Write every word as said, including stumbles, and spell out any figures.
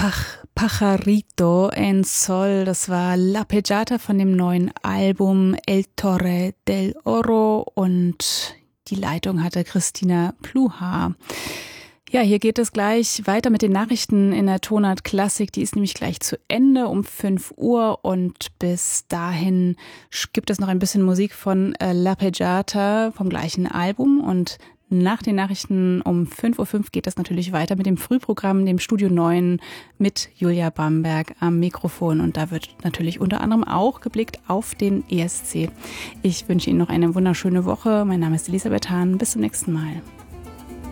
Pach, Pajarito en Sol, das war La Pejata von dem neuen Album El Torre del Oro und die Leitung hatte Christina Pluhar. Ja, hier geht es gleich weiter mit den Nachrichten in der Tonart Klassik. Die ist nämlich gleich zu Ende um fünf Uhr und bis dahin gibt es noch ein bisschen Musik von La Pejata vom gleichen Album und nach den Nachrichten um fünf Uhr fünf geht es natürlich weiter mit dem Frühprogramm, dem Studio neun mit Julia Bamberg am Mikrofon. Und da wird natürlich unter anderem auch geblickt auf den E S C. Ich wünsche Ihnen noch eine wunderschöne Woche. Mein Name ist Elisabeth Hahn. Bis zum nächsten Mal.